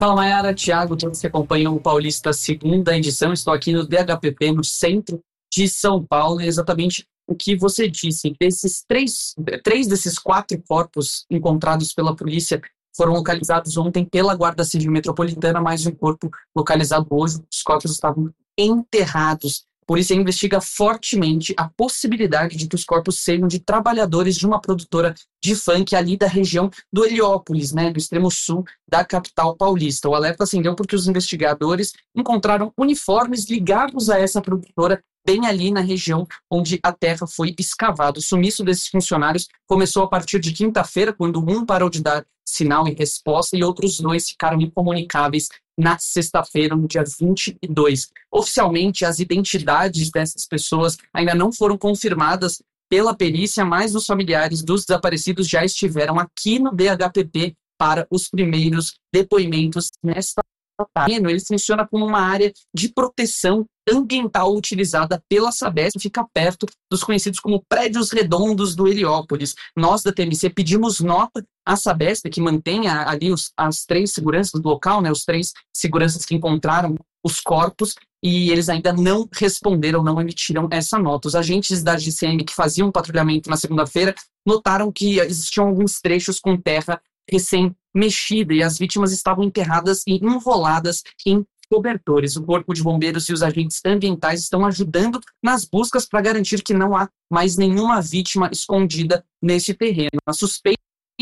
Fala, Mayara, Thiago, todos que acompanham o Paulista segunda edição. Estou aqui no DHPP, no centro de São Paulo, e exatamente o que você disse. Desses três desses 4 corpos encontrados pela polícia foram localizados ontem pela Guarda Civil Metropolitana, mais um corpo localizado hoje. Os corpos estavam enterrados. A polícia investiga fortemente a possibilidade de que os corpos sejam de trabalhadores de uma produtora de funk ali da região do Heliópolis, do extremo sul da capital paulista. O alerta acendeu porque os investigadores encontraram uniformes ligados a essa produtora bem ali na região onde a terra foi escavada. O sumiço desses funcionários começou a partir de quinta-feira, quando um parou de dar sinal em resposta e outros 2 ficaram incomunicáveis na sexta-feira, no dia 22. Oficialmente, as identidades dessas pessoas ainda não foram confirmadas pela perícia, mas os familiares dos desaparecidos já estiveram aqui no DHPP para os primeiros depoimentos nesta tarde. Ele funciona como uma área de proteção ambiental utilizada pela Sabesp, fica perto dos conhecidos como prédios redondos do Heliópolis. Nós da TMC pedimos nota à Sabesp, que mantenha ali as 3 seguranças do local, os 3 seguranças que encontraram os corpos, e eles ainda não responderam, não emitiram essa nota. Os agentes da GCM que faziam o patrulhamento na segunda-feira notaram que existiam alguns trechos com terra recém-mexida e as vítimas estavam enterradas e enroladas em cobertores. O Corpo de Bombeiros e os agentes ambientais estão ajudando nas buscas para garantir que não há mais nenhuma vítima escondida nesse terreno. A suspeita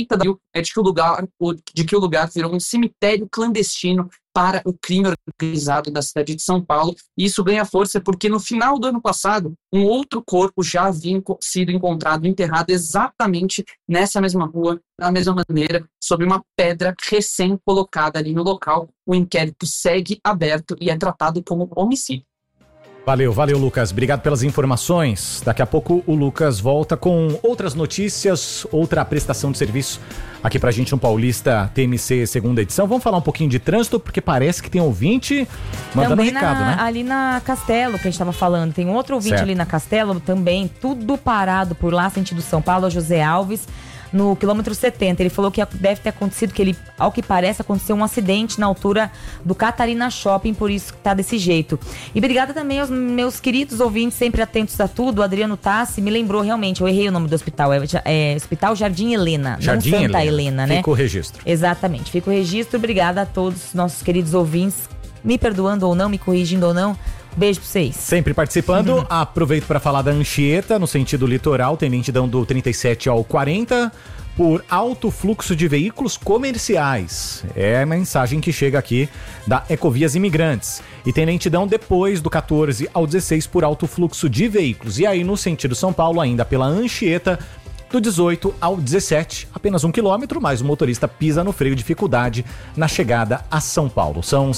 é de que o lugar virou um cemitério clandestino para o crime organizado da cidade de São Paulo. E isso ganha força porque no final do ano passado, um outro corpo já havia sido encontrado enterrado exatamente nessa mesma rua, da mesma maneira, sob uma pedra recém-colocada ali no local. O inquérito segue aberto e é tratado como homicídio. Valeu, Lucas. Obrigado pelas informações. Daqui a pouco o Lucas volta com outras notícias, outra prestação de serviço aqui pra gente no Paulista TMC segunda edição. Vamos falar um pouquinho de trânsito, porque parece que tem ouvinte mandando também recado, né? Ali na Castelo, que a gente tava falando, tem outro ouvinte certo. Ali na Castelo também, tudo parado por lá, sentido São Paulo, José Alves, no quilômetro 70. Ele falou que deve ter acontecido, ao que parece, aconteceu um acidente na altura do Catarina Shopping, por isso que tá desse jeito. E obrigada também aos meus queridos ouvintes, sempre atentos a tudo. O Adriano Tassi me lembrou realmente, eu errei o nome do hospital, é Hospital Jardim Helena, Jardim não Santa Helena, né? Fica o registro. Exatamente, fica o registro. Obrigada a todos os nossos queridos ouvintes, me perdoando ou não, me corrigindo ou não. Beijo pra vocês. Sempre participando. Aproveito para falar da Anchieta, no sentido litoral, tem lentidão do 37 ao 40 por alto fluxo de veículos comerciais. É a mensagem que chega aqui da Ecovias Imigrantes. E tem lentidão depois do 14 ao 16 por alto fluxo de veículos. E aí no sentido São Paulo, ainda pela Anchieta, do 18 ao 17, apenas 1 quilômetro, mas o motorista pisa no freio, dificuldade na chegada a São Paulo. São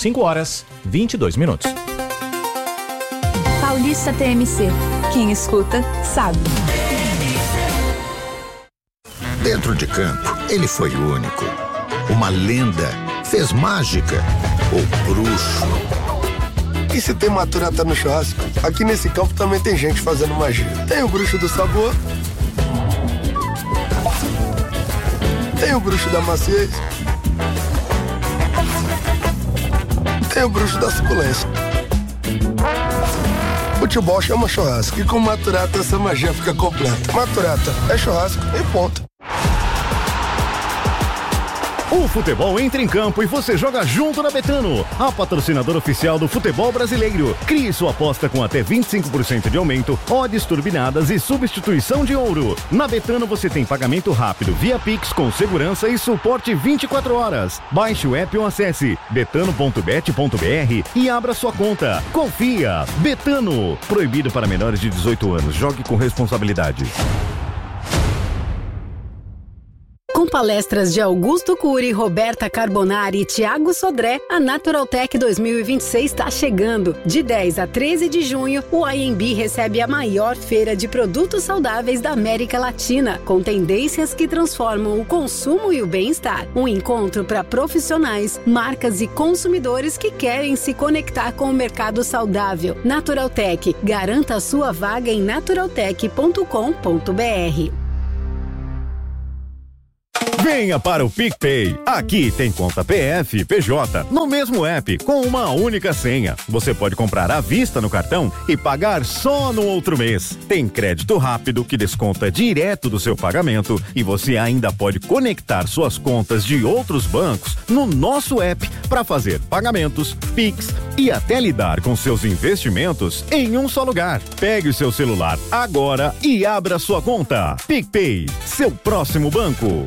5h22. Paulista TMC. Quem escuta, sabe. Dentro de campo, ele foi único. Uma lenda, fez mágica, o bruxo. E se tem maturata no churrasco, aqui nesse campo também tem gente fazendo magia. Tem o bruxo do sabor, tem o bruxo da maciez, tem o bruxo da suculência. Futebol chama churrasco e com maturata essa magia fica completa. Maturata é churrasco e ponto. O futebol entra em campo e você joga junto na Betano, a patrocinadora oficial do futebol brasileiro. Crie sua aposta com até 25% de aumento, odds turbinadas e substituição de ouro. Na Betano você tem pagamento rápido via Pix com segurança e suporte 24 horas. Baixe o app ou acesse betano.bet.br e abra sua conta. Confia! Betano. Proibido para menores de 18 anos. Jogue com responsabilidade. Com palestras de Augusto Cury, Roberta Carbonari e Thiago Sodré, a Naturaltech 2026 está chegando. De 10 a 13 de junho, o IMB recebe a maior feira de produtos saudáveis da América Latina, com tendências que transformam o consumo e o bem-estar. Um encontro para profissionais, marcas e consumidores que querem se conectar com o mercado saudável. Naturaltech, garanta a sua vaga em naturaltech.com.br. Venha para o PicPay. Aqui tem conta PF e PJ no mesmo app com uma única senha. Você pode comprar à vista no cartão e pagar só no outro mês. Tem crédito rápido que desconta direto do seu pagamento e você ainda pode conectar suas contas de outros bancos no nosso app para fazer pagamentos, Pix e até lidar com seus investimentos em um só lugar. Pegue o seu celular agora e abra sua conta. PicPay, seu próximo banco.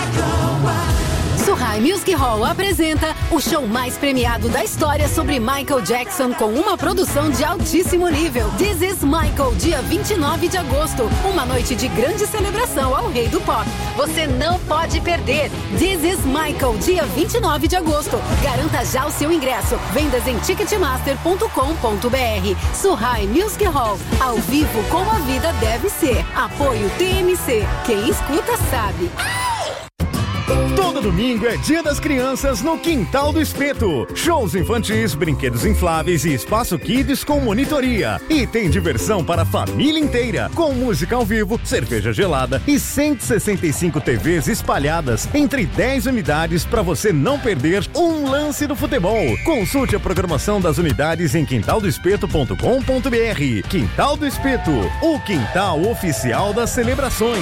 Surrai Music Hall apresenta o show mais premiado da história sobre Michael Jackson com uma produção de altíssimo nível. This is Michael, dia 29 de agosto. Uma noite de grande celebração ao rei do pop. Você não pode perder. This is Michael, dia 29 de agosto. Garanta já o seu ingresso. Vendas em ticketmaster.com.br. Surrai Music Hall, ao vivo como a vida deve ser. Apoio TMC. Quem escuta sabe. Todo domingo é Dia das Crianças no Quintal do Espeto. Shows infantis, brinquedos infláveis e espaço kids com monitoria. E tem diversão para a família inteira, com música ao vivo, cerveja gelada e 165 TVs espalhadas entre 10 unidades para você não perder um lance do futebol. Consulte a programação das unidades em quintaldoespeto.com.br. Quintal do Espeto, o quintal oficial das celebrações.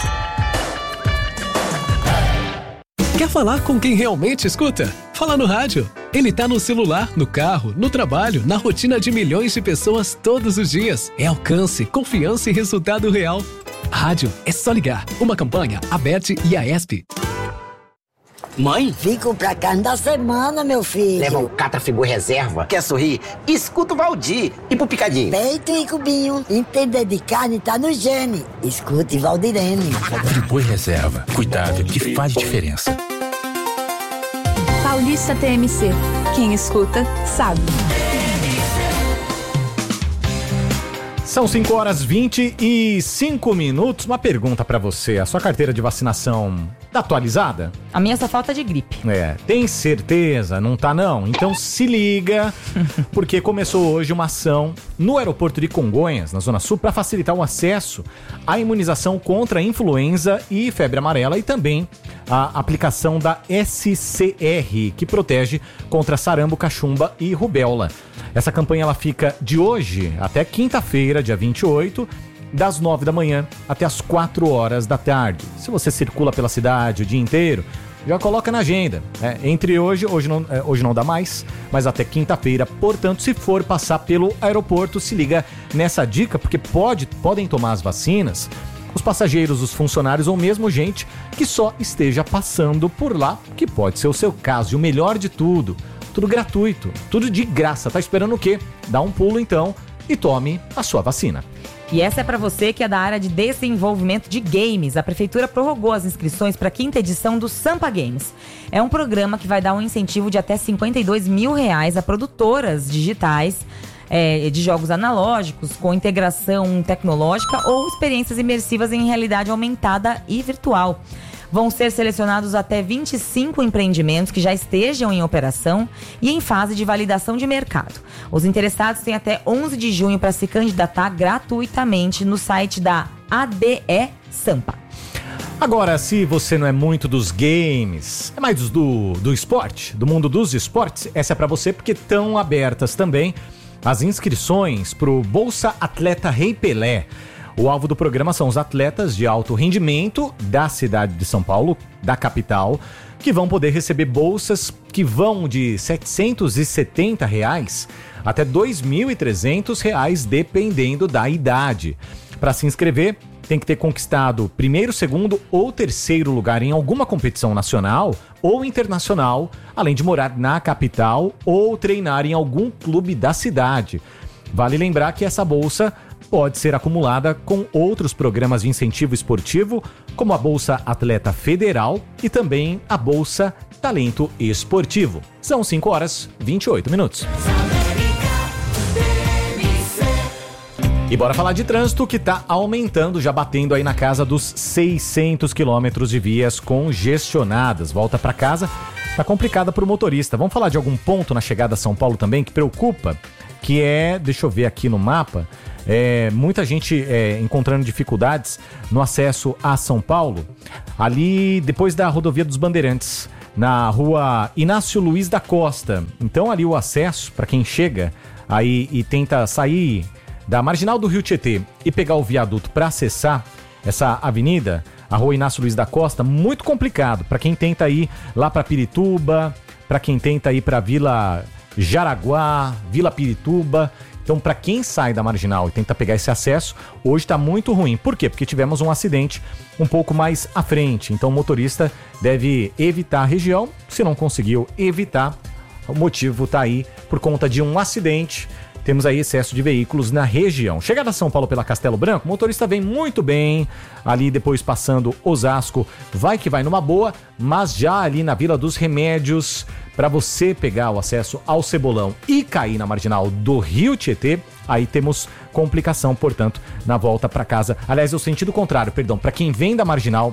Quer falar com quem realmente escuta? Fala no rádio. Ele tá no celular, no carro, no trabalho, na rotina de milhões de pessoas todos os dias. É alcance, confiança e resultado real. Rádio é só ligar. Uma campanha, ABERT e AESP. Mãe? Fico pra carne da semana, meu filho. Leva o Catrafigu Reserva. Quer sorrir? Escuta o Valdir. E pro Picadinho? Peito e cubinho. Entender de carne tá no gene. Escute Valdirene. Friboi Reserva. Cuidado que faz diferença. Paulista TMC. Quem escuta, sabe. São 5h25. Uma pergunta pra você. A sua carteira de vacinação tá atualizada? A minha só falta de gripe. Tem certeza? Não tá não? Então se liga, porque começou hoje uma ação no aeroporto de Congonhas, na Zona Sul, para facilitar o acesso à imunização contra a influenza e febre amarela e também a aplicação da SCR, que protege contra sarampo, cachumba e rubéola. Essa campanha ela fica de hoje até quinta-feira, dia 28, das 9 da manhã até as 4 horas da tarde. Se você circula pela cidade o dia inteiro, já coloca na agenda. Entre hoje não dá mais, mas até quinta-feira. Portanto, se for passar pelo aeroporto, se liga nessa dica, porque podem tomar as vacinas os passageiros, os funcionários ou mesmo gente que só esteja passando por lá, que pode ser o seu caso. E o melhor de tudo gratuito, tudo de graça. Tá esperando o quê? Dá um pulo então e tome a sua vacina. E essa é para você que é da área de desenvolvimento de games. A prefeitura prorrogou as inscrições para a 5ª edição do Sampa Games. É um programa que vai dar um incentivo de até R$52 mil a produtoras digitais de jogos analógicos com integração tecnológica ou experiências imersivas em realidade aumentada e virtual. Vão ser selecionados até 25 empreendimentos que já estejam em operação e em fase de validação de mercado. Os interessados têm até 11 de junho para se candidatar gratuitamente no site da ADE Sampa. Agora, se você não é muito dos games, é mais do esporte, do mundo dos esportes, essa é para você porque estão abertas também as inscrições para o Bolsa Atleta Rei Pelé. O alvo do programa são os atletas de alto rendimento da cidade de São Paulo, da capital, que vão poder receber bolsas que vão de R$ 770 até R$ 2.300, dependendo da idade. Para se inscrever, tem que ter conquistado primeiro, segundo ou terceiro lugar em alguma competição nacional ou internacional, além de morar na capital ou treinar em algum clube da cidade. Vale lembrar que essa bolsa pode ser acumulada com outros programas de incentivo esportivo, como a Bolsa Atleta Federal e também a Bolsa Talento Esportivo. São 5h28. E bora falar de trânsito, que tá aumentando, já batendo aí na casa dos 600 quilômetros de vias congestionadas. Volta para casa tá complicada pro motorista. Vamos falar de algum ponto na chegada a São Paulo também que preocupa, que é, deixa eu ver aqui no mapa, muita gente encontrando dificuldades no acesso a São Paulo, ali depois da rodovia dos Bandeirantes, na rua Inácio Luiz da Costa. Então ali o acesso, para quem chega aí e tenta sair da Marginal do Rio Tietê e pegar o viaduto para acessar essa avenida, a rua Inácio Luiz da Costa, muito complicado para quem tenta ir lá para Pirituba, para quem tenta ir para Vila Jaraguá, Vila Pirituba. Então, para quem sai da Marginal e tenta pegar esse acesso, hoje está muito ruim. Por quê? Porque tivemos um acidente um pouco mais à frente. Então, o motorista deve evitar a região. Se não conseguiu evitar, o motivo está aí por conta de um acidente. Temos aí excesso de veículos na região. Chegada a São Paulo pela Castelo Branco, o motorista vem muito bem, ali depois passando Osasco, vai que vai numa boa, mas já ali na Vila dos Remédios, para você pegar o acesso ao Cebolão e cair na Marginal do Rio Tietê, aí temos complicação, portanto, na volta para casa. Aliás, é o sentido contrário, perdão, para quem vem da Marginal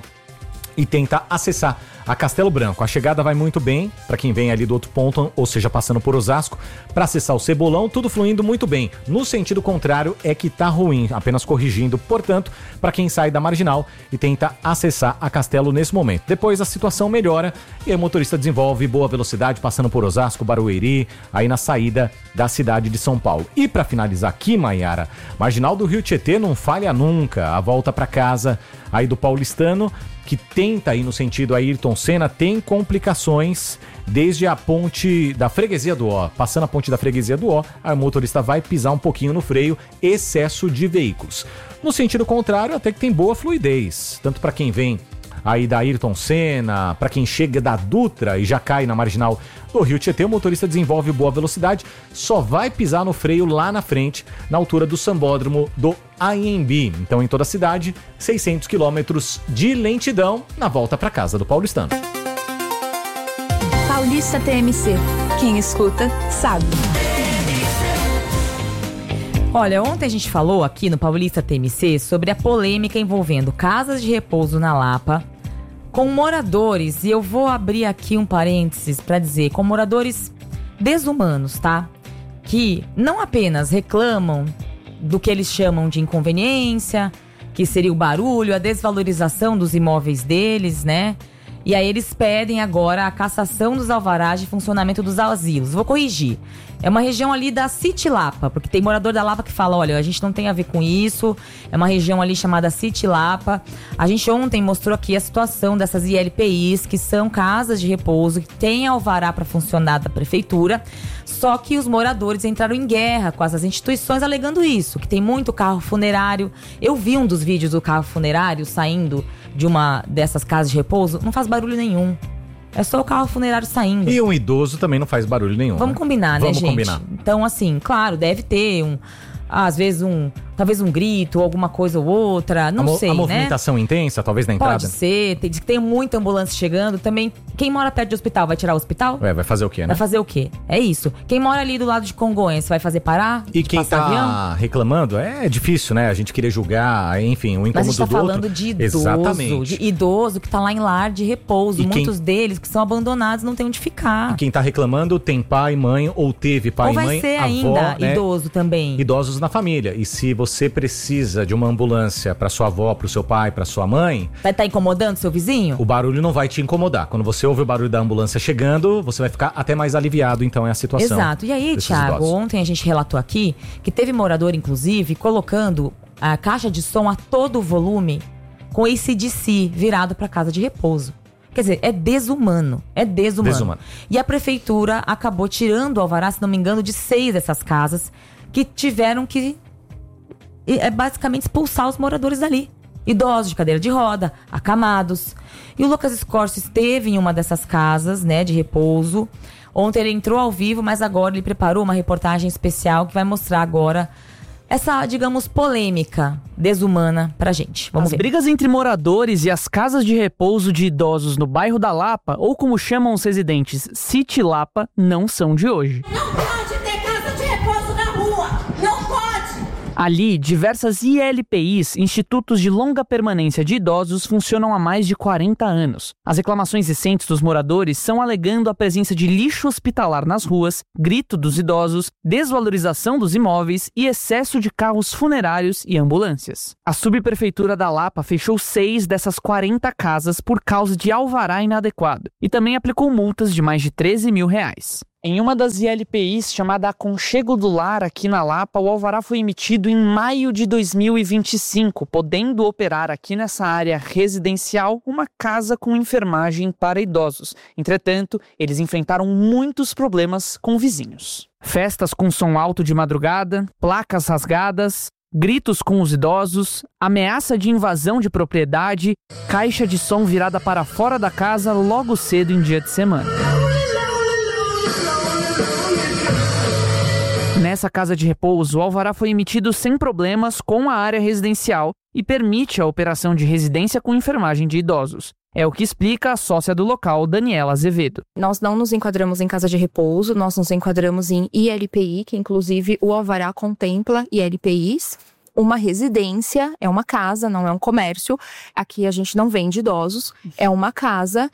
e tenta acessar a Castelo Branco. A chegada vai muito bem para quem vem ali do outro ponto, ou seja, passando por Osasco, para acessar o Cebolão, tudo fluindo muito bem. No sentido contrário é que tá ruim, apenas corrigindo, portanto, para quem sai da Marginal e tenta acessar a Castelo nesse momento. Depois a situação melhora e aí o motorista desenvolve boa velocidade, passando por Osasco, Barueri, aí na saída da cidade de São Paulo. E para finalizar aqui, Maiara, Marginal do Rio Tietê não falha nunca. A volta para casa aí do paulistano, que tenta ir no sentido Ayrton Senna, tem complicações desde a ponte da Freguesia do Ó. Passando a ponte da Freguesia do Ó, aí o motorista vai pisar um pouquinho no freio, excesso de veículos. No sentido contrário, até que tem boa fluidez, tanto para quem vem aí da Ayrton Senna, para quem chega da Dutra e já cai na Marginal do Rio Tietê, o motorista desenvolve boa velocidade, só vai pisar no freio lá na frente, na altura do Sambódromo do AMB. Então, em toda a cidade, 600 quilômetros de lentidão na volta para casa do paulistano. Paulista TMC. Quem escuta, sabe. Olha, ontem a gente falou aqui no Paulista TMC sobre a polêmica envolvendo casas de repouso na Lapa com moradores, e eu vou abrir aqui um parênteses para dizer, com moradores desumanos, tá? Que não apenas reclamam do que eles chamam de inconveniência, que seria o barulho, a desvalorização dos imóveis deles, né? E aí eles pedem agora a cassação dos alvarás de funcionamento dos asilos. Vou corrigir. É uma região ali da City Lapa, porque tem morador da Lapa que fala, olha, a gente não tem a ver com isso. É uma região ali chamada City Lapa. A gente ontem mostrou aqui a situação dessas ILPIs, que são casas de repouso, que têm alvará para funcionar da prefeitura. Só que os moradores entraram em guerra com essas instituições alegando isso, que tem muito carro funerário. Eu vi um dos vídeos do carro funerário saindo de uma dessas casas de repouso, não faz barulho nenhum. É só o carro funerário saindo. E um idoso também não faz barulho nenhum. Vamos combinar, né, gente? Vamos combinar. Então, assim, claro, deve ter às vezes talvez um grito, alguma coisa ou outra, não sei, né? A movimentação intensa, talvez na entrada? Pode ser, diz que tem muita ambulância chegando também. Quem mora perto de hospital, vai tirar o hospital? Vai fazer o quê, né? Vai fazer o quê? É isso. Quem mora ali do lado de Congonhas, vai fazer parar? E quem tá avião? Reclamando, é difícil, né? A gente querer julgar, enfim, o incômodo do outro. Mas a gente tá falando de idoso. Exatamente. De idoso que tá lá em lar de repouso. E muitos deles que são abandonados não tem onde ficar. E quem tá reclamando tem pai, mãe, ou teve pai e mãe, ou vai ser avó, ainda, né? Idoso também. Idosos na família. E se você precisa de uma ambulância para sua avó, para o seu pai, para sua mãe, vai estar incomodando seu vizinho? O barulho não vai te incomodar. Quando você ouve o barulho da ambulância chegando, você vai ficar até mais aliviado, então é a situação. Exato. E aí, Thiago, ontem a gente relatou aqui que teve morador, inclusive, colocando a caixa de som a todo volume com AC/DC virado para casa de repouso. Quer dizer, é desumano. É desumano. E a prefeitura acabou tirando o alvará, se não me engano, de 6 dessas casas que tiveram que basicamente expulsar os moradores dali. Idosos de cadeira de roda, acamados. E o Lucas Scorsi esteve em uma dessas casas, né, de repouso. Ontem ele entrou ao vivo, mas agora ele preparou uma reportagem especial que vai mostrar agora essa, digamos, polêmica desumana pra gente. Vamos ver. As brigas entre moradores e as casas de repouso de idosos no bairro da Lapa, ou como chamam os residentes, City Lapa, não são de hoje. Não pode ter casa de repouso na rua! Não pode! Ali, diversas ILPIs, Institutos de Longa Permanência de Idosos, funcionam há mais de 40 anos. As reclamações recentes dos moradores são alegando a presença de lixo hospitalar nas ruas, grito dos idosos, desvalorização dos imóveis e excesso de carros funerários e ambulâncias. A subprefeitura da Lapa fechou 6 dessas 40 casas por causa de alvará inadequado e também aplicou multas de mais de R$13 mil. Em uma das ILPIs, chamada Aconchego do Lar, aqui na Lapa, o alvará foi emitido em maio de 2025, podendo operar aqui nessa área residencial uma casa com enfermagem para idosos. Entretanto, eles enfrentaram muitos problemas com vizinhos. Festas com som alto de madrugada, placas rasgadas, gritos com os idosos, ameaça de invasão de propriedade, caixa de som virada para fora da casa logo cedo em dia de semana. Nessa casa de repouso, o alvará foi emitido sem problemas com a área residencial e permite a operação de residência com enfermagem de idosos. É o que explica a sócia do local, Daniela Azevedo. Nós não nos enquadramos em casa de repouso, nós nos enquadramos em ILPI, que inclusive o alvará contempla ILPIs. Uma residência é uma casa, não é um comércio. Aqui a gente não vende idosos. É uma casa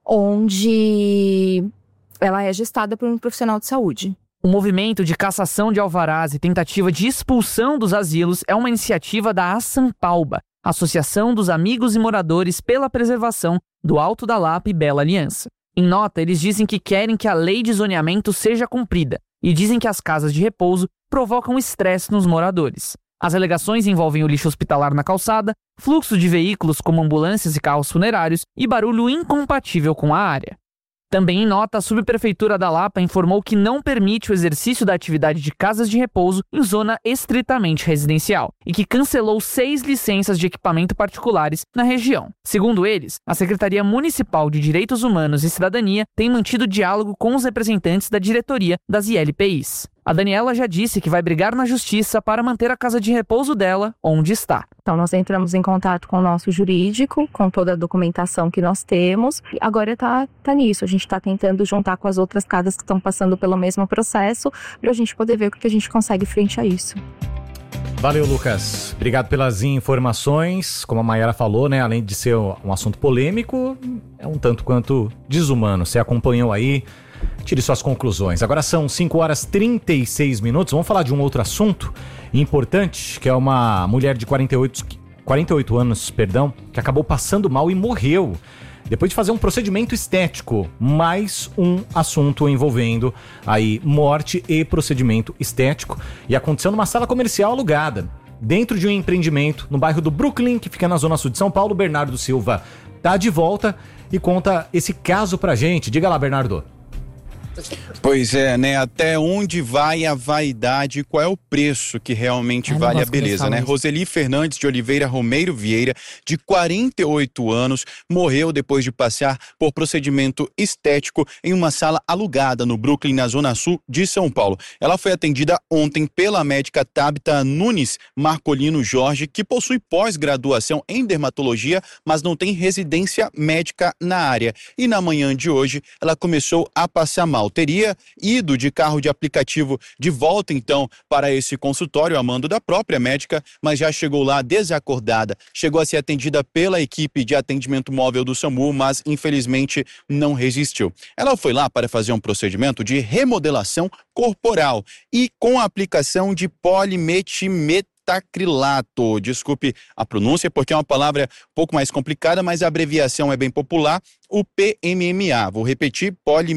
onde ela é gestada por um profissional de saúde. O movimento de cassação de alvarás e tentativa de expulsão dos asilos é uma iniciativa da Assampalba, Associação dos Amigos e Moradores pela Preservação do Alto da Lapa e Bela Aliança. Em nota, eles dizem que querem que a lei de zoneamento seja cumprida e dizem que as casas de repouso provocam estresse nos moradores. As alegações envolvem o lixo hospitalar na calçada, fluxo de veículos como ambulâncias e carros funerários e barulho incompatível com a área. Também em nota, a subprefeitura da Lapa informou que não permite o exercício da atividade de casas de repouso em zona estritamente residencial e que cancelou 6 licenças de equipamento particulares na região. Segundo eles, a Secretaria Municipal de Direitos Humanos e Cidadania tem mantido diálogo com os representantes da diretoria das ILPIs. A Daniela já disse que vai brigar na justiça para manter a casa de repouso dela onde está. Então, nós entramos em contato com o nosso jurídico, com toda a documentação que nós temos. Agora tá nisso, a gente está tentando juntar com as outras casas que estão passando pelo mesmo processo, para a gente poder ver o que a gente consegue frente a isso. Valeu, Lucas. Obrigado pelas informações. Como a Mayara falou, né, além de ser um assunto polêmico, é um tanto quanto desumano. Você acompanhou aí, tire suas conclusões. Agora são 5h36. Vamos falar de um outro assunto importante, que é uma mulher de 48 anos, que acabou passando mal e morreu depois de fazer um procedimento estético. Mais um assunto envolvendo aí morte e procedimento estético. E aconteceu numa sala comercial alugada, dentro de um empreendimento no bairro do Brooklyn, que fica na zona sul de São Paulo. Bernardo Silva tá de volta e conta esse caso pra gente. Diga lá, Bernardo. Pois é, né? Até onde vai a vaidade? Qual é o preço que realmente vale a beleza, né? Roseli Fernandes de Oliveira Romeiro Vieira, de 48 anos, morreu depois de passar por procedimento estético em uma sala alugada no Brooklyn, na zona sul de São Paulo. Ela foi atendida ontem pela médica Tabita Nunes Marcolino Jorge, que possui pós-graduação em dermatologia, mas não tem residência médica na área. E na manhã de hoje, ela começou a passar mal. Teria ido de carro de aplicativo de volta, então, para esse consultório, a mando da própria médica, mas já chegou lá desacordada. Chegou a ser atendida pela equipe de atendimento móvel do SAMU, mas, infelizmente, não resistiu. Ela foi lá para fazer um procedimento de remodelação corporal e com a aplicação de polimetilacrilato. Desculpe a pronúncia, porque é uma palavra um pouco mais complicada, mas a abreviação é bem popular, o PMMA. Vou repetir,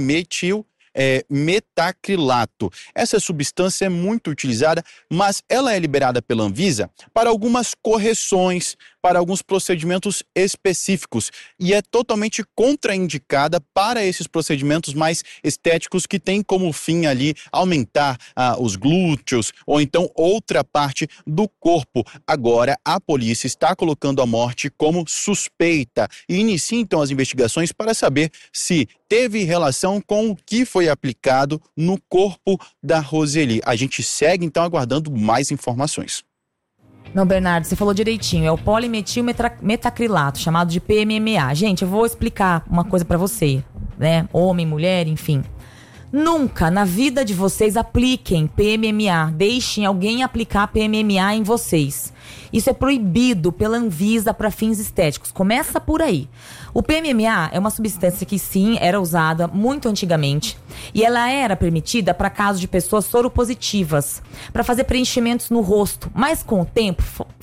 metacrilato. Essa substância é muito utilizada, mas ela é liberada pela Anvisa para algumas correções, para alguns procedimentos específicos e é totalmente contraindicada para esses procedimentos mais estéticos que tem como fim ali aumentar os glúteos ou então outra parte do corpo. Agora, a polícia está colocando a morte como suspeita e inicia então as investigações para saber se teve relação com o que foi aplicado no corpo da Roseli. A gente segue então aguardando mais informações. Não, Bernardo, você falou direitinho. É o polimetilmetacrilato, chamado de PMMA. Gente, eu vou explicar uma coisa pra você, né? Homem, mulher, enfim. Nunca na vida de vocês apliquem PMMA. Deixem alguém aplicar PMMA em vocês. Isso é proibido pela Anvisa para fins estéticos. Começa por aí. O PMMA é uma substância que sim, era usada muito antigamente. E ela era permitida para casos de pessoas soropositivas, para fazer preenchimentos no rosto. Mas com o tempo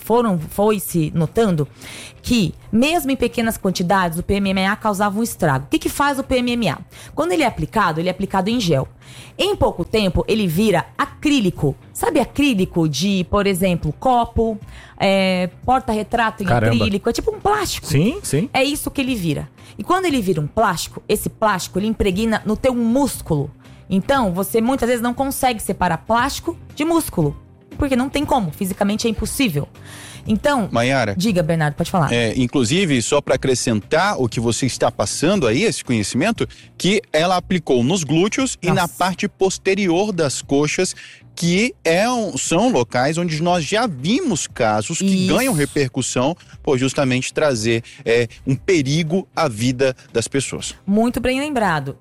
foi-se notando que, mesmo em pequenas quantidades, o PMMA causava um estrago. O que faz o PMMA? Quando ele é aplicado em gel. Em pouco tempo, ele vira acrílico. Sabe acrílico de, por exemplo, copo, porta-retrato em acrílico? É tipo um plástico. Sim, sim. É isso que ele vira. E quando ele vira um plástico, esse plástico ele impregna no teu músculo. Então, você muitas vezes não consegue separar plástico de músculo. Porque não tem como, fisicamente é impossível. Então, Mayara, diga, Bernardo, pode falar. Inclusive, só para acrescentar o que você está passando aí, esse conhecimento, que ela aplicou nos glúteos e na parte posterior das coxas, que são locais onde nós já vimos casos que ganham repercussão por justamente trazer um perigo à vida das pessoas. Muito bem lembrado.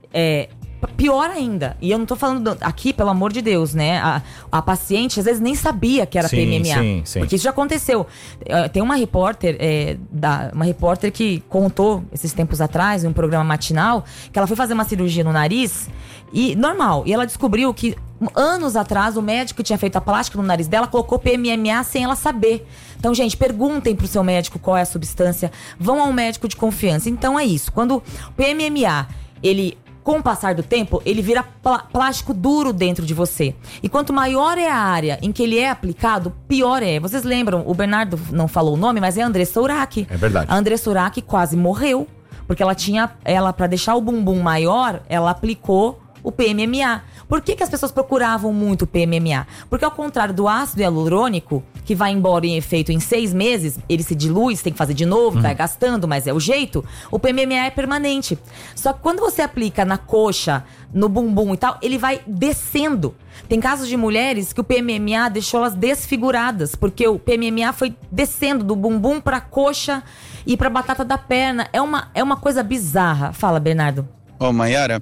Pior ainda, e eu não tô falando aqui, pelo amor de Deus, né? A paciente às vezes nem sabia que era PMMA. Sim. Porque isso já aconteceu. Tem uma repórter, uma repórter que contou esses tempos atrás, em um programa matinal, que ela foi fazer uma cirurgia no nariz, e ela descobriu que anos atrás o médico que tinha feito a plástica no nariz dela colocou PMMA sem ela saber. Então, gente, perguntem pro seu médico qual é a substância, vão ao médico de confiança. Então é isso, quando o PMMA, com o passar do tempo, ele vira plástico duro dentro de você. E quanto maior é a área em que ele é aplicado, pior é. Vocês lembram, o Bernardo não falou o nome, mas é a Andressa Urach. É verdade. A Andressa Urach quase morreu, porque ela para deixar o bumbum maior, ela aplicou o PMMA. Por que as pessoas procuravam muito o PMMA? Porque ao contrário do ácido hialurônico, que vai embora em efeito em 6 meses, ele se dilui, você tem que fazer de novo, vai gastando, mas é o jeito, o PMMA é permanente. Só que quando você aplica na coxa, no bumbum e tal, ele vai descendo. Tem casos de mulheres que o PMMA deixou elas desfiguradas, porque o PMMA foi descendo do bumbum pra coxa e pra batata da perna. É uma coisa bizarra. Fala, Bernardo. Mayara,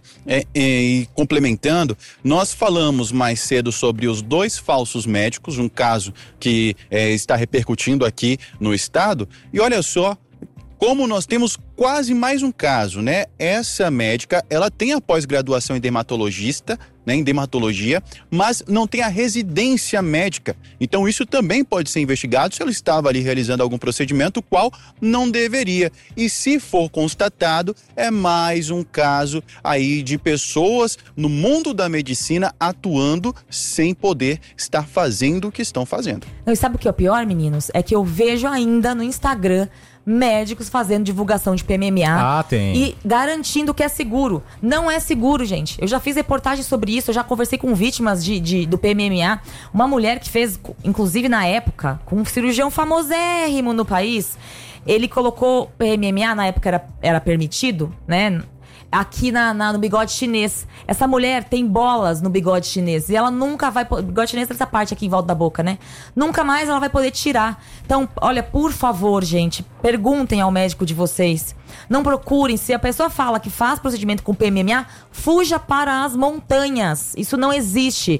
e complementando, nós falamos mais cedo sobre os 2 falsos médicos, um caso que está repercutindo aqui no estado, e olha só como nós temos quase mais um caso, né? Essa médica, ela tem a pós-graduação em dermatologista, né, em dermatologia, mas não tem a residência médica. Então isso também pode ser investigado se ela estava ali realizando algum procedimento, o qual não deveria. E se for constatado, é mais um caso aí de pessoas no mundo da medicina atuando sem poder estar fazendo o que estão fazendo. E sabe o que é o pior, meninos? É que eu vejo ainda no Instagram médicos fazendo divulgação de PMMA e garantindo que é seguro. Não é seguro, gente. Eu já fiz reportagem sobre isso, eu já conversei com vítimas do PMMA. Uma mulher que fez, inclusive na época, com um cirurgião famosérrimo no país, ele colocou PMMA, na época era permitido, né? Aqui no bigode chinês. Essa mulher tem bolas no bigode chinês. E ela nunca vai... Bigode chinês é essa parte aqui em volta da boca, né? Nunca mais ela vai poder tirar. Então, olha, por favor, gente, perguntem ao médico de vocês. Não procurem. Se a pessoa fala que faz procedimento com PMMA, fuja para as montanhas. Isso não existe.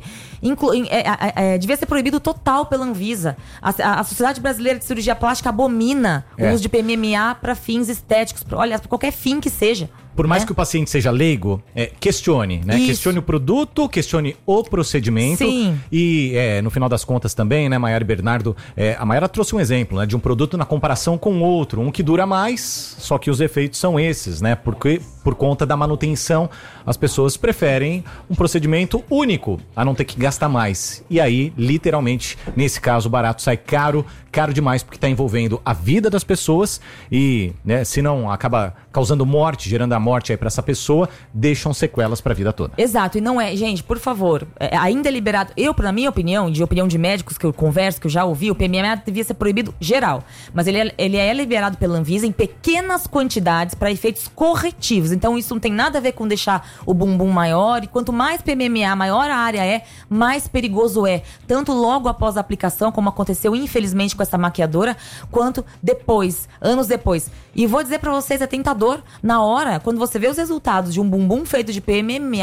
Devia ser proibido total pela Anvisa. A Sociedade Brasileira de Cirurgia Plástica abomina o uso de PMMA para fins estéticos. Olha, para qualquer fim que seja. Por mais que o paciente seja leigo, questione, né? Isso. Questione o produto, questione o procedimento. Sim. E no final das contas também, né, Mayara e Bernardo, a Mayara trouxe um exemplo, né, de um produto na comparação com outro. Um que dura mais, só que os efeitos são esses, né? Porque por conta da manutenção, as pessoas preferem um procedimento único, a não ter que gastar mais. E aí, literalmente, nesse caso, o barato sai caro demais, porque está envolvendo a vida das pessoas e, né, se não acaba causando morte, gerando a morte aí para essa pessoa, deixam sequelas para a vida toda. Exato, e não é, gente, por favor, ainda é liberado. Na minha opinião, de opinião de médicos que eu converso, que eu já ouvi, o PMMA devia ser proibido geral, mas ele é liberado pela Anvisa em pequenas quantidades para efeitos corretivos. Então isso não tem nada a ver com deixar o bumbum maior, e quanto mais PMMA, maior a área mais perigoso é, tanto logo após a aplicação, como aconteceu infelizmente com essa maquiadora, quanto depois, anos depois. E vou dizer pra vocês, é tentador, na hora, quando você vê os resultados de um bumbum feito de PMMA,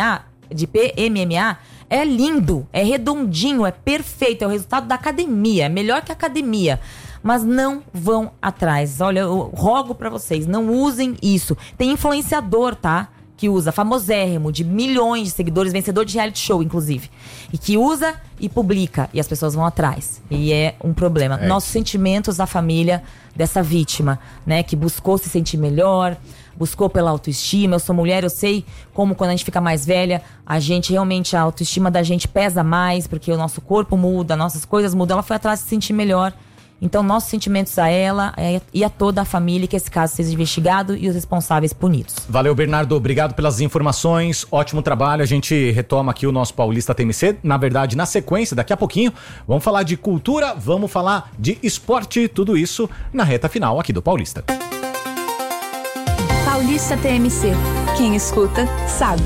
de PMMA é lindo, é redondinho, é perfeito, é o resultado da academia, é melhor que a academia. Mas não vão atrás. Olha, eu rogo pra vocês, não usem isso. Tem influenciador, tá? Que usa, famosérrimo, de milhões de seguidores, vencedor de reality show, inclusive. E que usa e publica, e as pessoas vão atrás. E é um problema. Nossos sentimentos da família dessa vítima, né? Que buscou se sentir melhor, buscou pela autoestima. Eu sou mulher, eu sei como quando a gente fica mais velha, a autoestima da gente pesa mais, porque o nosso corpo muda, nossas coisas mudam. Ela foi atrás de se sentir melhor. Então, nossos sentimentos a ela e a toda a família, que esse caso seja investigado e os responsáveis punidos. Valeu, Bernardo. Obrigado pelas informações. Ótimo trabalho. A gente retoma aqui o nosso Paulista TMC. Na verdade, na sequência, daqui a pouquinho, vamos falar de cultura, vamos falar de esporte, tudo isso na reta final aqui do Paulista. Paulista TMC. Quem escuta, sabe.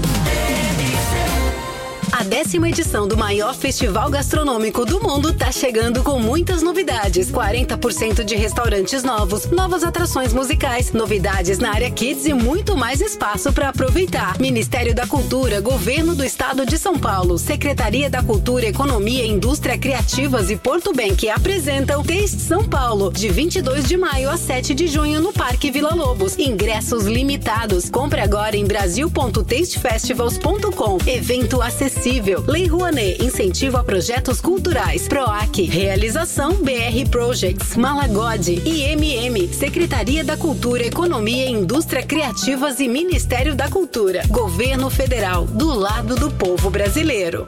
A 10ª edição do maior festival gastronômico do mundo tá chegando com muitas novidades. 40% de restaurantes novos, novas atrações musicais, novidades na área Kids e muito mais espaço para aproveitar. Ministério da Cultura, Governo do Estado de São Paulo, Secretaria da Cultura, Economia, Indústria Criativas e Porto Bank apresentam Taste São Paulo, de 22 de maio a 7 de junho no Parque Vila Lobos. Ingressos limitados. Compre agora em brasil.tastefestivals.com. Evento acessível. Lei Rouanet, incentivo a projetos culturais. PROAC, realização BR Projects, Malagode, IMM, Secretaria da Cultura, Economia, Indústria Criativas e Ministério da Cultura. Governo Federal, do lado do povo brasileiro.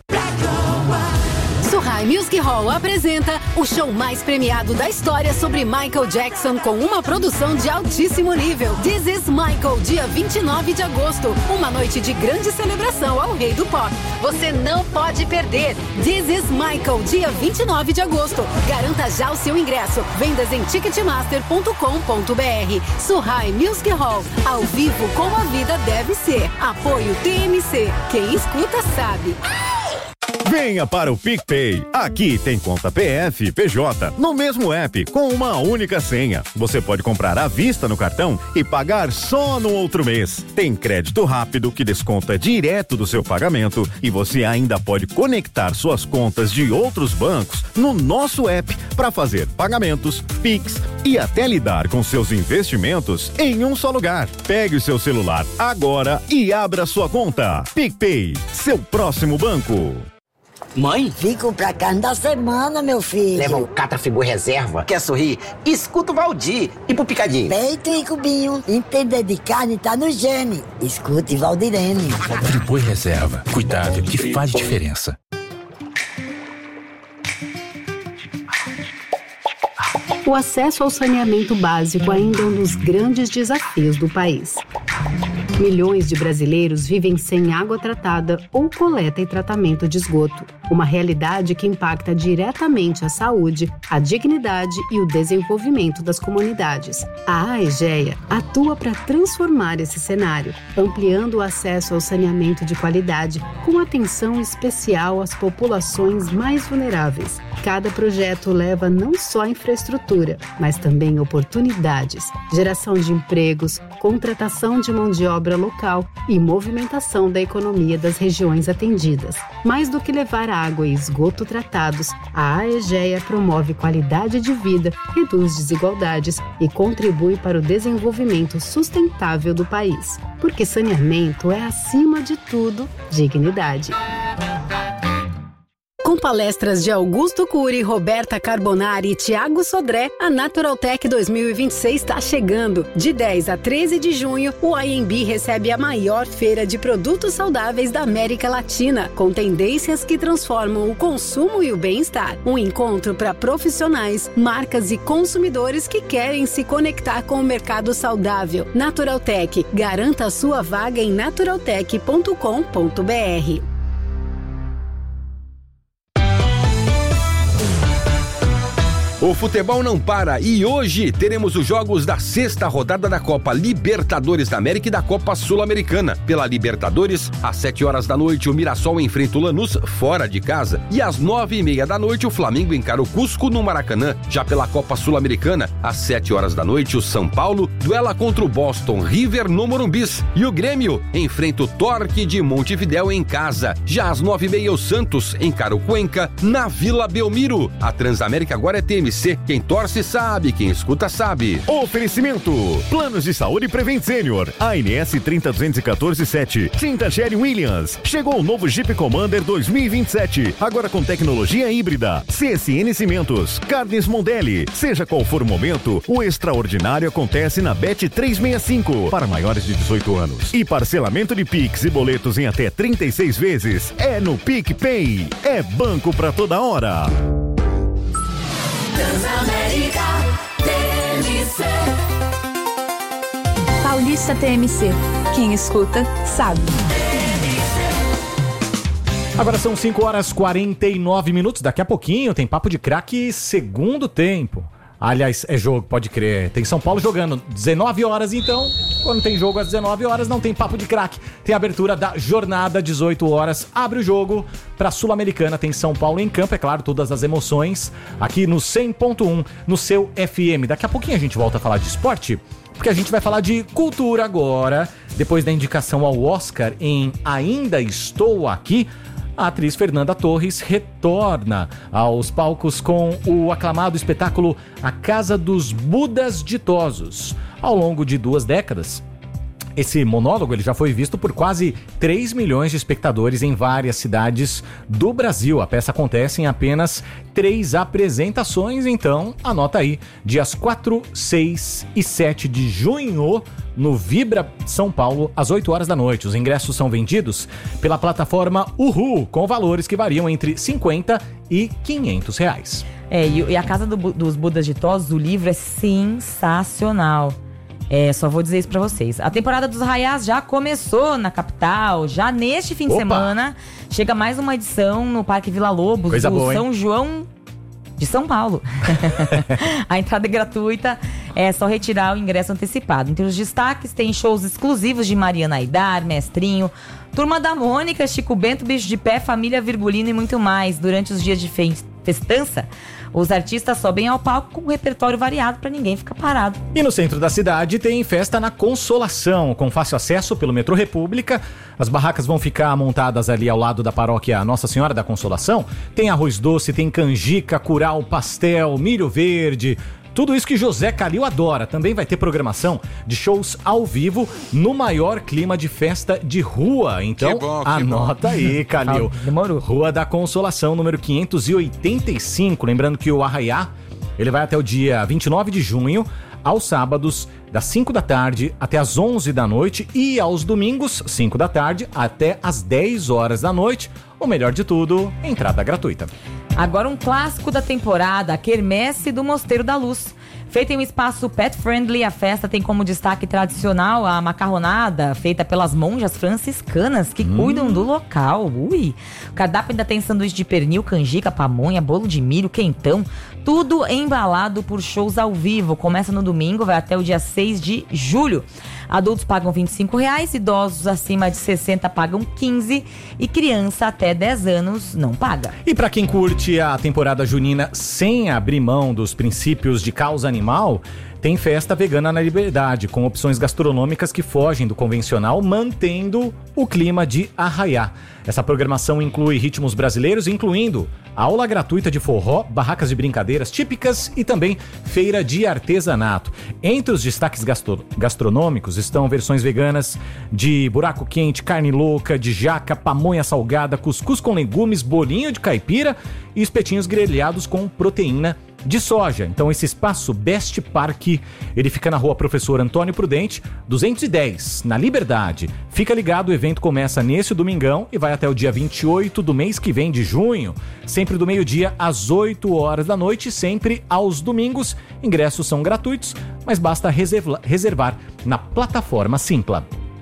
Surrai Music Hall apresenta o show mais premiado da história sobre Michael Jackson com uma produção de altíssimo nível. This is Michael, dia 29 de agosto. Uma noite de grande celebração ao rei do pop. Você não pode perder. This is Michael, dia 29 de agosto. Garanta já o seu ingresso. Vendas em ticketmaster.com.br. Surrai Music Hall, ao vivo como a vida deve ser. Apoio TMC. Quem escuta sabe. Venha para o PicPay. Aqui tem conta PF, PJ, no mesmo app, com uma única senha. Você pode comprar à vista no cartão e pagar só no outro mês. Tem crédito rápido que desconta direto do seu pagamento e você ainda pode conectar suas contas de outros bancos no nosso app para fazer pagamentos, Pix e até lidar com seus investimentos em um só lugar. Pegue o seu celular agora e abra sua conta. PicPay, seu próximo banco. Mãe? Fico pra carne da semana, meu filho. Leva o Catrafibu Reserva. Quer sorrir? Escuta o Valdir. E pro Picadinho? Peito e cubinho. Entender de carne tá no gene. Escute Valdirene. Friboi Reserva. Cuidado que faz diferença. O acesso ao saneamento básico ainda é um dos grandes desafios do país. Milhões de brasileiros vivem sem água tratada ou coleta e tratamento de esgoto. Uma realidade que impacta diretamente a saúde, a dignidade e o desenvolvimento das comunidades. A AEGEA atua para transformar esse cenário, ampliando o acesso ao saneamento de qualidade, com atenção especial às populações mais vulneráveis. Cada projeto leva não só infraestrutura, mas também oportunidades, geração de empregos, contratação de mão de obra local e movimentação da economia das regiões atendidas. Mais do que levar água e esgoto tratados, a AEGEA promove qualidade de vida, reduz desigualdades e contribui para o desenvolvimento sustentável do país. Porque saneamento é, acima de tudo, dignidade. Com palestras de Augusto Cury, Roberta Carbonari e Thiago Sodré, a Naturaltech 2026 está chegando. De 10 a 13 de junho, o IMB recebe a maior feira de produtos saudáveis da América Latina, com tendências que transformam o consumo e o bem-estar. Um encontro para profissionais, marcas e consumidores que querem se conectar com o mercado saudável. Naturaltech, garanta a sua vaga em naturaltech.com.br. O futebol não para e hoje teremos os jogos da 6ª rodada da Copa Libertadores da América e da Copa Sul-Americana. Pela Libertadores, às 7 horas da noite, o Mirassol enfrenta o Lanús fora de casa. E às 9h30 da noite, o Flamengo encara o Cusco no Maracanã. Já pela Copa Sul-Americana, às 7 horas da noite, o São Paulo duela contra o Boston River no Morumbis. E o Grêmio enfrenta o Torque de Montevidéu em casa. Já às 9h30, o Santos encara o Cuenca na Vila Belmiro. A Transamérica agora é TMC. Quem torce sabe, quem escuta sabe. Oferecimento: Planos de Saúde Prevent Senior, ANS 30214-7. Tinta Sherwin-Williams. Chegou o novo Jeep Commander 2027, agora com tecnologia híbrida. CSN Cimentos, Carnes Mondelli. Seja qual for o momento, o extraordinário acontece na Bet 365 para maiores de 18 anos. E parcelamento de Pix e boletos em até 36 vezes é no PicPay. É banco pra toda hora. Transamérica TMC. Paulista TMC. Quem escuta, sabe. Agora são 5h49. Daqui a pouquinho tem Papo de Craque segundo tempo. Aliás, é jogo, pode crer. Tem São Paulo jogando 19 horas, então, quando tem jogo às 19 horas, não tem Papo de Craque. Tem a abertura da jornada, 18 horas, abre o jogo pra Sul-Americana. Tem São Paulo em campo, é claro, todas as emoções, aqui no 100.1, no seu FM. Daqui a pouquinho a gente volta a falar de esporte, porque a gente vai falar de cultura agora. Depois da indicação ao Oscar em Ainda Estou Aqui, a atriz Fernanda Torres retorna aos palcos com o aclamado espetáculo A Casa dos Budas Ditosos. Ao longo de 2 décadas, esse monólogo ele já foi visto por quase 3 milhões de espectadores em várias cidades do Brasil. A peça acontece em apenas 3 apresentações, então anota aí, dias 4, 6 e 7 de junho, no Vibra São Paulo, às 8 horas da noite. Os ingressos são vendidos pela plataforma Uhu, com valores que variam entre R$50 e R$500. E a Casa dos Budas Ditosos, o livro é sensacional. Só vou dizer isso pra vocês. A temporada dos Arraiás já começou na capital. Já neste fim de semana chega mais uma edição no Parque Vila Lobos, coisa do boa, São João de São Paulo. A entrada é gratuita, é só retirar o ingresso antecipado. Entre os destaques tem shows exclusivos de Mariana Aidar, Mestrinho, Turma da Mônica, Chico Bento, Bicho de Pé, Família Virgulino e muito mais. Durante os dias de festança, os artistas sobem ao palco com um repertório variado para ninguém ficar parado. E no centro da cidade tem festa na Consolação, com fácil acesso pelo metrô República. As barracas vão ficar montadas ali ao lado da paróquia Nossa Senhora da Consolação. Tem arroz doce, tem canjica, curau, pastel, milho verde. Tudo isso que José Calil adora. Também vai ter programação de shows ao vivo no maior clima de festa de rua. Então, anota aí, Calil. Demorou. Rua da Consolação, número 585. Lembrando que o Arraiá, ele vai até o dia 29 de junho, aos sábados, das 5 da tarde até as 11 da noite e aos domingos, 5 da tarde até as 10 horas da noite. O melhor de tudo, entrada gratuita. Agora um clássico da temporada, a Quermesse do Mosteiro da Luz. Feita em um espaço pet-friendly, a festa tem como destaque tradicional a macarronada, feita pelas monjas franciscanas que cuidam do local. Ui! O cardápio ainda tem sanduíche de pernil, canjica, pamonha, bolo de milho, quentão. Tudo embalado por shows ao vivo. Começa no domingo, vai até o dia 6 de julho. Adultos pagam R$25, idosos acima de 60 pagam 15 e criança até 10 anos não paga. E para quem curte a temporada junina sem abrir mão dos princípios de causa animal, tem festa vegana na Liberdade, com opções gastronômicas que fogem do convencional, mantendo o clima de Arraiá. Essa programação inclui ritmos brasileiros, incluindo aula gratuita de forró, barracas de brincadeiras típicas e também feira de artesanato. Entre os destaques gastronômicos estão versões veganas de buraco quente, carne louca, de jaca, pamonha salgada, cuscuz com legumes, bolinho de caipira e espetinhos grelhados com proteína de soja. Então esse espaço Best Park, ele fica na rua Professor Antônio Prudente, 210, na Liberdade. Fica ligado, o evento começa nesse domingão e vai até o dia 28 do mês que vem de junho, sempre do meio-dia às 8 horas da noite, sempre aos domingos. Ingressos são gratuitos, mas basta reservar na plataforma Simpla.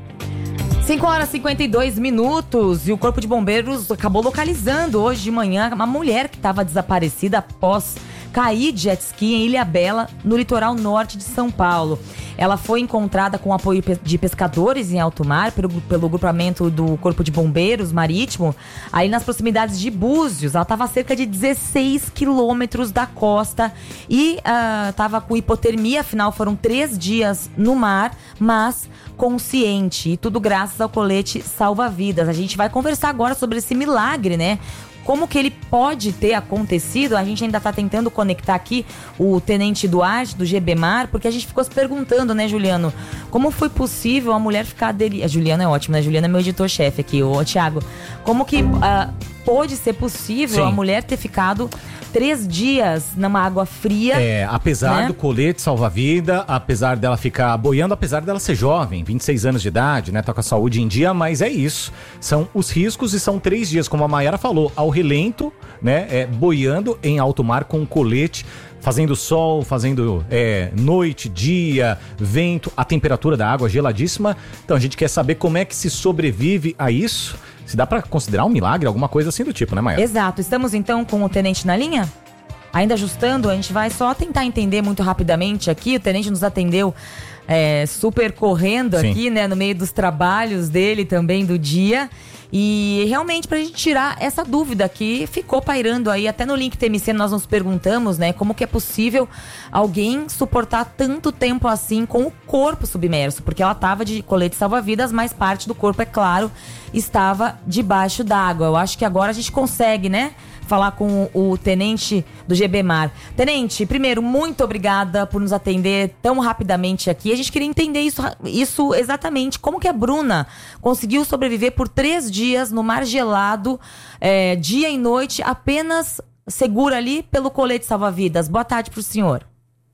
5h52 e o Corpo de Bombeiros acabou localizando hoje de manhã uma mulher que estava desaparecida após cair de jet ski em Ilhabela, no litoral norte de São Paulo. Ela foi encontrada com apoio de pescadores em alto mar, pelo grupamento do Corpo de Bombeiros Marítimo, aí nas proximidades de Búzios. Ela estava a cerca de 16 quilômetros da costa e estava com hipotermia, afinal foram 3 dias no mar, mas consciente. E tudo graças ao colete salva-vidas. A gente vai conversar agora sobre esse milagre, né? Como que ele pode ter acontecido? A gente ainda está tentando conectar aqui o Tenente Duarte, do GBMAR, porque a gente ficou se perguntando, né, Juliano? Como foi possível a mulher ficar... A Juliana é ótima, né? A Juliana é meu editor-chefe aqui, o Thiago. Como que pode ser possível a mulher ter ficado 3 dias numa água fria? Apesar do colete salva-vida, apesar dela ficar boiando, apesar dela ser jovem, 26 anos de idade, né? Tá com a saúde em dia, mas é isso. São os riscos e são 3 dias, como a Mayara falou, ao relento, né? Boiando em alto mar com colete, fazendo sol, fazendo noite, dia, vento, a temperatura da água geladíssima. Então a gente quer saber como é que se sobrevive a isso. Se dá pra considerar um milagre, alguma coisa assim do tipo, né, Maia? Exato. Estamos então com o tenente na linha? Ainda ajustando, a gente vai só tentar entender muito rapidamente aqui. O tenente nos atendeu super correndo aqui, né, no meio dos trabalhos dele também do dia. E realmente pra gente tirar essa dúvida que ficou pairando aí, até no Link TMC nós nos perguntamos, né, como que é possível alguém suportar tanto tempo assim com o corpo submerso, porque ela tava de colete salva-vidas, mas parte do corpo, é claro, estava debaixo d'água. Eu acho que agora a gente consegue, né, falar com o tenente do GBMAR. Tenente, primeiro, muito obrigada por nos atender tão rapidamente aqui. A gente queria entender isso exatamente. Como que a Bruna conseguiu sobreviver por 3 dias no mar gelado, dia e noite, apenas segura ali pelo colete salva-vidas? Boa tarde para o senhor.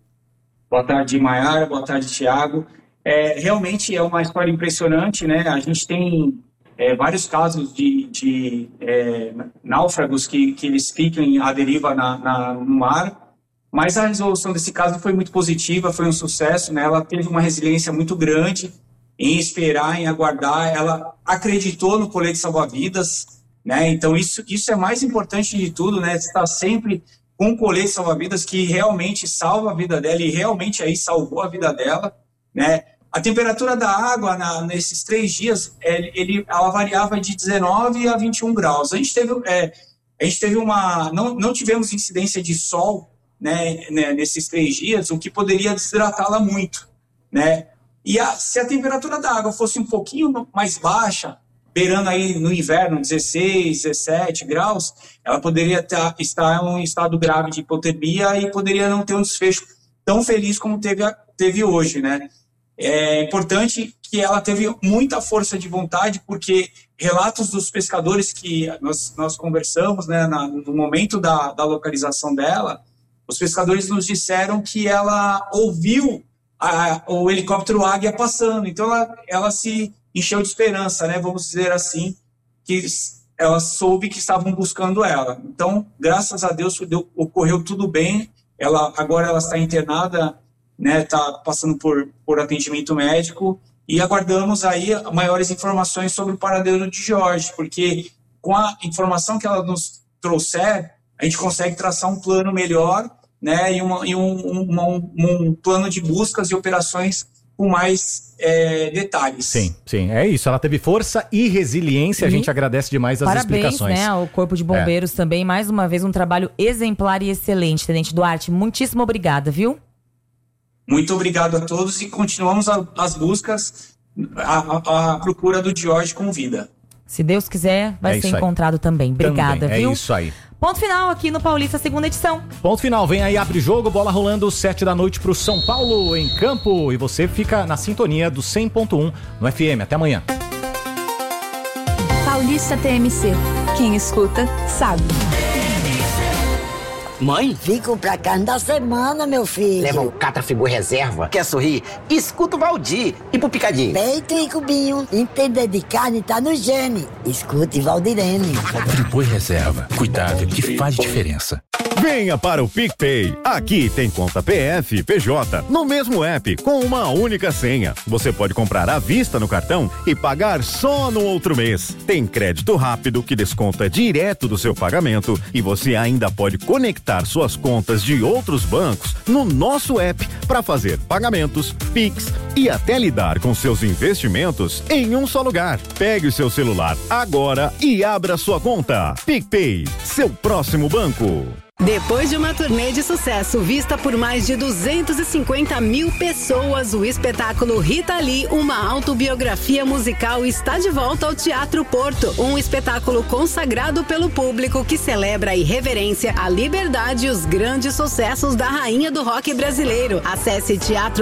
Boa tarde, Mayara. Boa tarde, Thiago. Realmente é uma história impressionante, né? A gente tem vários casos de náufragos que eles ficam à deriva no mar, mas a resolução desse caso foi muito positiva, foi um sucesso, né? Ela teve uma resiliência muito grande em esperar, em aguardar, ela acreditou no colete salva-vidas, né? Então isso é mais importante de tudo, né? Estar sempre com o colete salva-vidas que realmente salva a vida dela e realmente aí salvou a vida dela, né? A temperatura da água nesses 3 dias, ela variava de 19 a 21 graus. A gente teve não tivemos incidência de sol, né, nesses 3 dias, o que poderia desidratá-la muito, né? E se a temperatura da água fosse um pouquinho mais baixa, beirando aí no inverno 16, 17 graus, ela poderia estar em um estado grave de hipotermia e poderia não ter um desfecho tão feliz como teve hoje, né? É importante que ela teve muita força de vontade, porque relatos dos pescadores que nós conversamos, né, no momento da localização dela, os pescadores nos disseram que ela ouviu o helicóptero Águia passando, então ela se encheu de esperança, né, vamos dizer assim, que ela soube que estavam buscando ela. Então, graças a Deus, ocorreu tudo bem. Agora ela está internada, né, tá passando por atendimento médico e aguardamos aí maiores informações sobre o paradeiro de Jorge, porque com a informação que ela nos trouxer, a gente consegue traçar um plano melhor, né, e um plano de buscas e operações com mais detalhes. Sim, é isso. Ela teve força e resiliência. A gente agradece demais as explicações. Parabéns, né, ao Corpo de Bombeiros também. Mais uma vez, um trabalho exemplar e excelente, Tenente Duarte. Muitíssimo obrigada, viu? Muito obrigado a todos e continuamos as buscas, a procura do Jorge com vida. Se Deus quiser, vai ser encontrado também. Obrigada, viu? É isso aí. Ponto final aqui no Paulista, segunda edição. Ponto final, vem aí, abre jogo, bola rolando, 7 da noite pro São Paulo em campo. E você fica na sintonia do 100.1 no FM. Até amanhã. Paulista TMC. Quem escuta, sabe. Mãe? Fico pra carne da semana, meu filho. Leva um Catrafibur reserva. Quer sorrir? Escuta o Valdir. E pro Picadinho? Peito e cubinho. Entender de carne tá no gene. Escute Valdirene. Friboi reserva. Cuidado que faz diferença. Venha para o PicPay. Aqui tem conta PF e PJ no mesmo app com uma única senha. Você pode comprar à vista no cartão e pagar só no outro mês. Tem crédito rápido que desconta direto do seu pagamento e você ainda pode conectar suas contas de outros bancos no nosso app para fazer pagamentos, Pix e até lidar com seus investimentos em um só lugar. Pegue o seu celular agora e abra sua conta. PicPay, seu próximo banco. Depois de uma turnê de sucesso vista por mais de 250 mil pessoas, o espetáculo Rita Lee, uma autobiografia musical, está de volta ao Teatro Porto. Um espetáculo consagrado pelo público que celebra a irreverência, a liberdade e os grandes sucessos da rainha do rock brasileiro. Acesse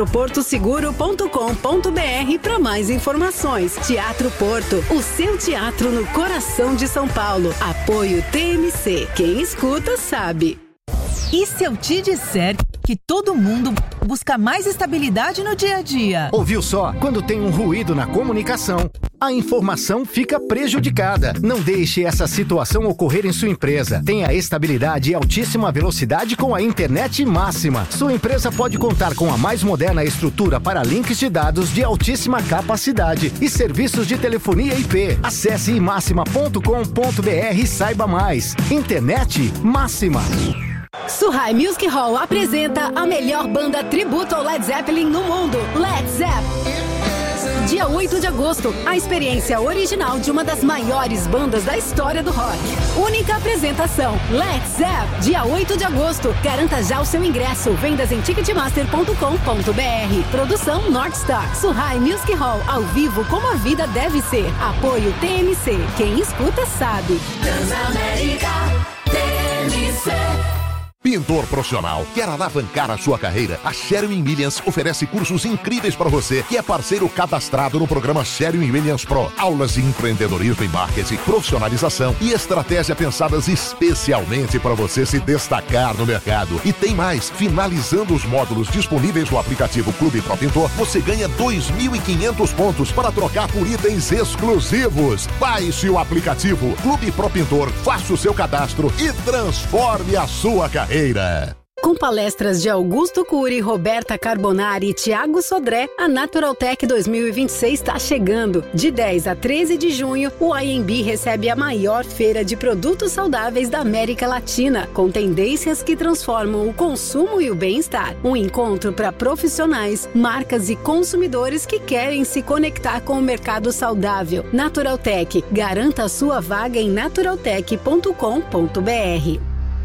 teatroportoseguro.com.br para mais informações. Teatro Porto, o seu teatro no coração de São Paulo. Apoio TMC. Quem escuta sabe. E se eu te disser que todo mundo busca mais estabilidade no dia a dia? Ouviu só? Quando tem um ruído na comunicação, a informação fica prejudicada. Não deixe essa situação ocorrer em sua empresa. Tenha estabilidade e altíssima velocidade com a internet máxima. Sua empresa pode contar com a mais moderna estrutura para links de dados de altíssima capacidade e serviços de telefonia IP. Acesse imaxima.com.br e saiba mais. Internet máxima. Surrai Music Hall apresenta a melhor banda tributo ao Led Zeppelin no mundo, Led Zepp. Dia 8 de agosto, a experiência original de uma das maiores bandas da história do rock. Única apresentação, Led Zepp. Dia 8 de agosto, garanta já o seu ingresso. Vendas em ticketmaster.com.br. Produção Northstar. Surrai Music Hall, ao vivo como a vida deve ser. Apoio TMC. Quem escuta sabe. Transamérica TMC. Pintor profissional, quer alavancar a sua carreira? A Sherwin-Williams oferece cursos incríveis para você que é parceiro cadastrado no programa Sherwin-Williams Pro. Aulas de empreendedorismo e marketing, profissionalização e estratégia pensadas especialmente para você se destacar no mercado. E tem mais, finalizando os módulos disponíveis no aplicativo Clube Pro Pintor, você ganha 2.500 pontos para trocar por itens exclusivos. Baixe o aplicativo Clube Pro Pintor, faça o seu cadastro e transforme a sua carreira. Com palestras de Augusto Cury, Roberta Carbonari e Thiago Sodré, a Naturaltech 2026 está chegando. De 10 a 13 de junho, o IMB recebe a maior feira de produtos saudáveis da América Latina, com tendências que transformam o consumo e o bem-estar. Um encontro para profissionais, marcas e consumidores que querem se conectar com o mercado saudável. Naturaltech, garanta a sua vaga em naturaltech.com.br.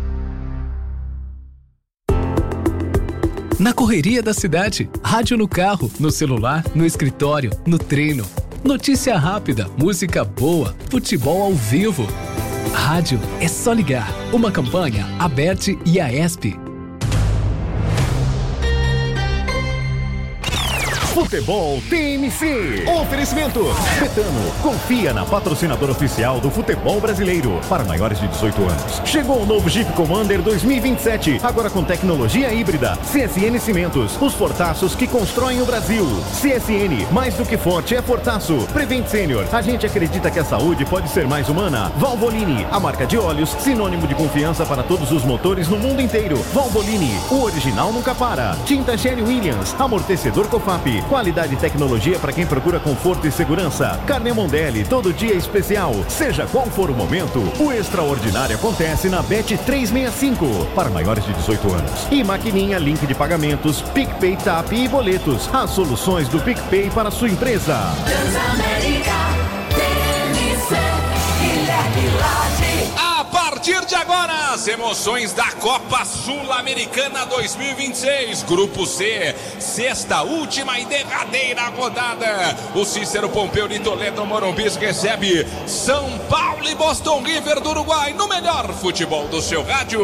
Na correria da cidade, rádio no carro, no celular, no escritório, no treino. Notícia rápida, música boa, futebol ao vivo. Rádio é só ligar. Uma campanha, Aberte e Aesp. Futebol TMC. Oferecimento Betano. Confia na patrocinadora oficial do futebol brasileiro. Para maiores de 18 anos. Chegou o novo Jeep Commander 2027. Agora com tecnologia híbrida. CSN Cimentos. Os fortaços que constroem o Brasil. CSN. Mais do que forte é fortaço. Prevent Senior. A gente acredita que a saúde pode ser mais humana. Valvoline. A marca de óleos. Sinônimo de confiança para todos os motores no mundo inteiro. Valvoline. O original nunca para. Tinta Sherwin-Williams. Amortecedor Cofap. Qualidade e tecnologia para quem procura conforto e segurança. Carne Mondelli, todo dia especial. Seja qual for o momento, o extraordinário acontece na Bet 365. Para maiores de 18 anos. E maquininha, link de pagamentos, PicPay, TAP e boletos. As soluções do PicPay para a sua empresa. Transamérica TMC, Guilherme Lage. A partir de agora, as emoções da Copa Sul-Americana 2026, Grupo C, sexta, última e derradeira rodada. O Cícero Pompeu de Toledo Morumbi recebe São Paulo e Boston River do Uruguai no melhor futebol do seu rádio.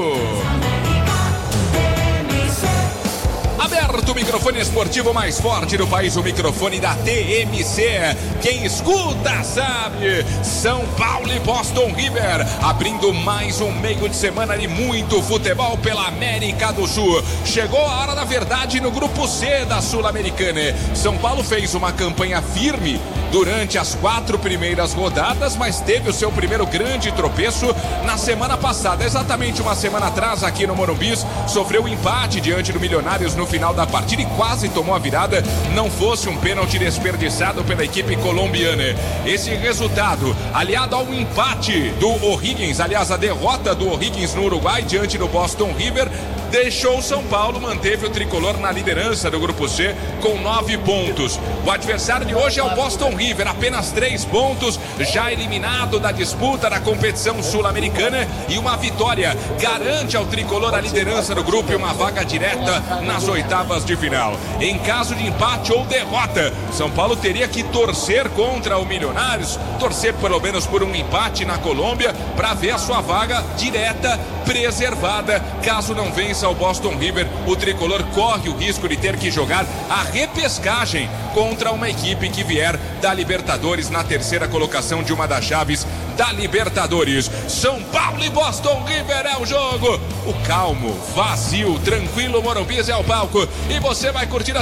Aberto o microfone esportivo mais forte do país, o microfone da TMC. Quem escuta sabe. São Paulo e Boston River abrindo mais um meio de semana de muito futebol pela América do Sul. Chegou a hora da verdade no Grupo C da Sul-Americana. São Paulo fez uma campanha firme durante as 4 primeiras rodadas, mas teve o seu primeiro grande tropeço na semana passada, exatamente uma semana atrás aqui no Morumbi. Sofreu um empate diante do Milionários no final da partida e quase tomou a virada, não fosse um pênalti desperdiçado pela equipe colombiana. Esse resultado, aliado ao empate do O'Higgins, aliás, a derrota do O'Higgins no Uruguai diante do Boston River, deixou o São Paulo, manteve o tricolor na liderança do Grupo C com 9 pontos. O adversário de hoje é o Boston River, apenas 3 pontos, já eliminado da disputa da competição sul-americana, e uma vitória garante ao tricolor a liderança do grupo e uma vaga direta nas oitavas de final. Em caso de empate ou derrota, São Paulo teria que torcer contra o Milionários, torcer pelo menos por um empate na Colômbia para ver a sua vaga direta preservada. Caso não vença o Boston River, o tricolor corre o risco de ter que jogar a repescagem contra uma equipe que vier da Libertadores na terceira colocação de uma das chaves da Libertadores. São Paulo e Boston River é o jogo. O calmo, vazio, tranquilo Morumbi é o palco e você vai curtir a